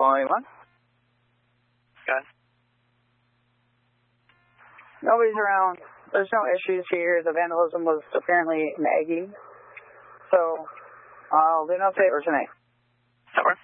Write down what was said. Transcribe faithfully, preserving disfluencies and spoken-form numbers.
calling one. Go ahead. Nobody's around. There's no issues here. The vandalism was apparently nagging. So, I'll do an update or tonight. That works.